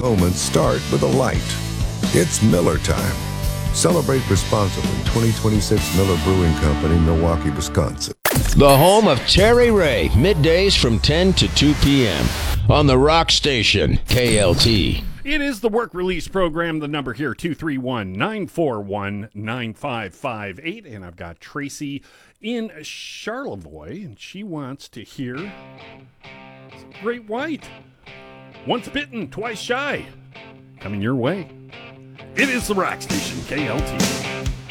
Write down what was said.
moments start with a light. It's Miller time. Celebrate responsibly. 2026 Miller Brewing Company, Milwaukee, Wisconsin. The home of Terry Ray, middays from 10 to 2 p.m. on the Rock Station, KLT. It is the work release program. The number here, 231-941-9558. And I've got Tracy in Charlevoix, and she wants to hear Great White. Once bitten, twice shy. Coming your way. It is the Rock Station, KLT.